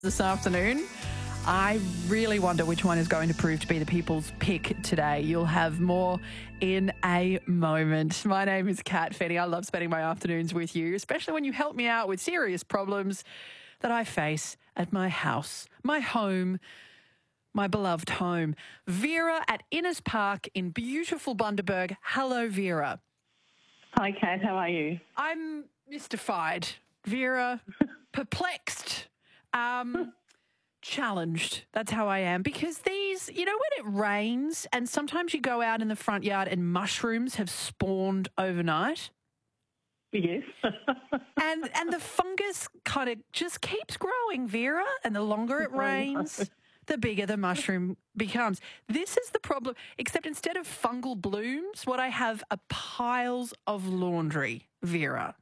this afternoon. I really wonder which one is going to prove to be the people's pick today. You'll have more in a moment. My name is Kat Fenny. I love spending my afternoons with you, especially when you help me out with serious problems that I face at my house, my home, my beloved home. Vera at Innes Park in beautiful Bundaberg. Hello, Vera. Hi, Kat. How are you? I'm mystified, Vera, perplexed, challenged. That's how I am. Because these, when it rains and sometimes you go out in the front yard and mushrooms have spawned overnight. Yes. and the fungus kind of just keeps growing, Vera, and the longer it rains, the bigger the mushroom becomes. This is the problem, except instead of fungal blooms, what I have are piles of laundry, Vera,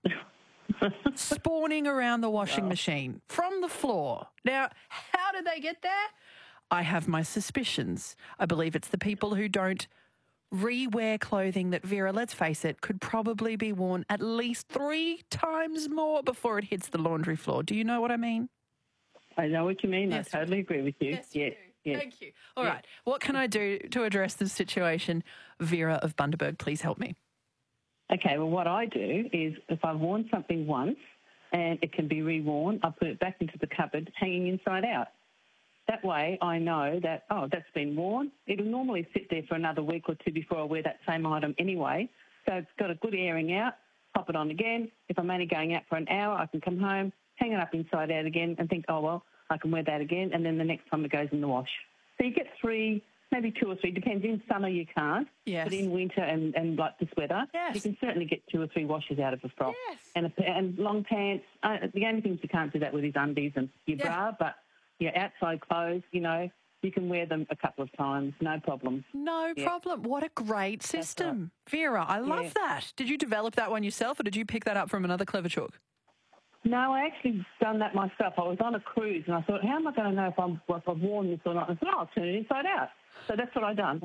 spawning around the washing machine from the floor. Now, how did they get there? I have my suspicions. I believe it's the people who don't rewear clothing that, Vera, let's face it, could probably be worn at least 3 times more before it hits the laundry floor. Do you know what I mean? I know what you mean. Yes. I totally agree with you. Yes, Yes. Yes. Thank you. All right. What can I do to address this situation? Vera of Bundaberg, please help me. Okay, well, what I do is if I've worn something once and it can be reworn, I put it back into the cupboard hanging inside out. That way I know that, that's been worn. It'll normally sit there for another week or two before I wear that same item anyway. So it's got a good airing out, pop it on again. If I'm only going out for an hour, I can come home, hang it up inside out again and think, I can wear that again, and then the next time it goes in the wash. So you get 3, maybe 2 or 3, depends. In summer you can't, but in winter and like this weather, you can certainly get 2 or 3 washes out of a frock. Yes. And long pants, the only things you can't do that with is undies and your bra, but your outside clothes, you can wear them a couple of times, no problem. No problem. What a great system. Right. Vera, I love that. Did you develop that one yourself or did you pick that up from another clever chook? No, I actually done that myself. I was on a cruise and I thought, how am I going to know if I've worn this or not? I thought, I'll turn it inside out. So that's what I done.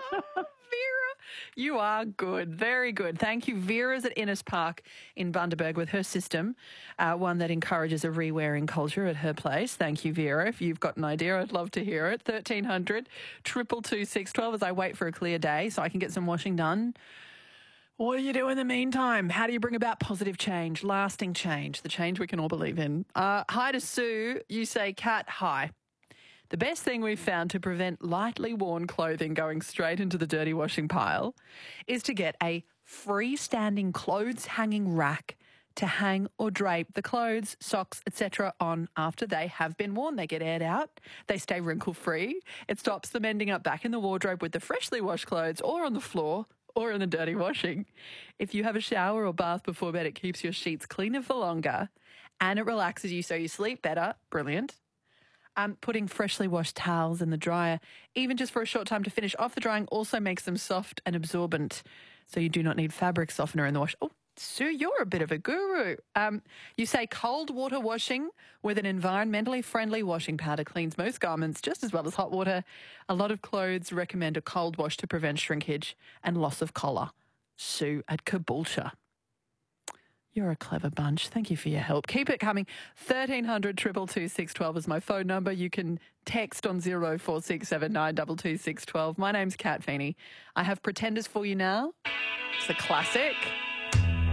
Vera, you are good. Very good. Thank you. Vera's at Innes Park in Bundaberg with her system, one that encourages a re-wearing culture at her place. Thank you, Vera. If you've got an idea, I'd love to hear it. 1300 222 612 as I wait for a clear day so I can get some washing done. What do you do in the meantime? How do you bring about positive change, lasting change, the change we can all believe in? Hi to Sue. You say, Kat, hi. The best thing we've found to prevent lightly worn clothing going straight into the dirty washing pile is to get a freestanding clothes hanging rack to hang or drape the clothes, socks, etc. on after they have been worn. They get aired out. They stay wrinkle-free. It stops them ending up back in the wardrobe with the freshly washed clothes or on the floor or in the dirty washing. If you have a shower or bath before bed, it keeps your sheets cleaner for longer and it relaxes you so you sleep better. Brilliant. Putting freshly washed towels in the dryer, even just for a short time to finish off the drying, also makes them soft and absorbent, so you do not need fabric softener in the wash. Oh, Sue, you're a bit of a guru. You say cold water washing with an environmentally friendly washing powder cleans most garments just as well as hot water. A lot of clothes recommend a cold wash to prevent shrinkage and loss of colour. Sue at Caboolture. You're a clever bunch. Thank you for your help. Keep it coming. 1300 222 612 is my phone number. You can text on 0467 My name's Kat Feeney. I have Pretenders for you now. It's a classic.